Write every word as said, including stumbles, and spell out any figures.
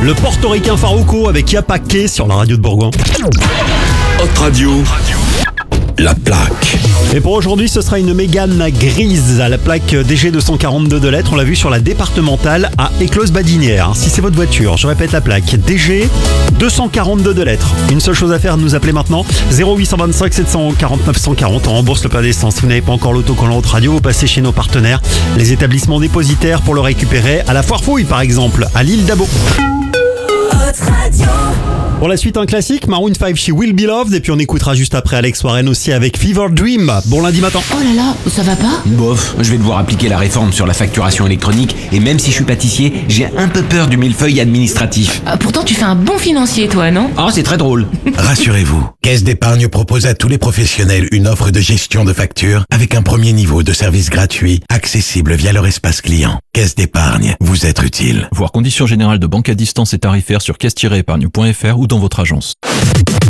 Le portoricain Farruko avec Yapaké sur la radio de Bourgoin. Hot Radio, la plaque. Et pour aujourd'hui, ce sera une Mégane grise à la plaque D G deux cent quarante-deux de lettres. On l'a vu sur la départementale à Éclose-Badinière. Si c'est votre voiture, je répète la plaque D G deux cent quarante-deux de lettres. Une seule chose à faire, nous appeler maintenant. zéro huit cent vingt-cinq sept cent quarante-neuf cent quarante. On rembourse le plein d'essence. Si vous n'avez pas encore l'autocollant Hot Radio, vous passez chez nos partenaires, les établissements dépositaires, pour le récupérer à la Foire Fouille par exemple, à l'île d'Abo. Pour la suite, un classique, Maroon five, She Will Be Loved. Et puis on écoutera juste après Alex Warren aussi avec Fever Dream. Bon lundi matin. Oh là là, ça va pas? Bof, je vais devoir appliquer la réforme sur la facturation électronique et même si je suis pâtissier, j'ai un peu peur du millefeuille administratif. Ah, pourtant tu fais un bon financier toi, non? Ah, c'est très drôle. Rassurez-vous, Caisse d'épargne propose à tous les professionnels une offre de gestion de factures avec un premier niveau de service gratuit, accessible via leur espace client. Caisse d'épargne, vous être utile. Voir conditions générales de banque à distance et tarifaires sur caisse tiret épargne point f r ou dans votre agence.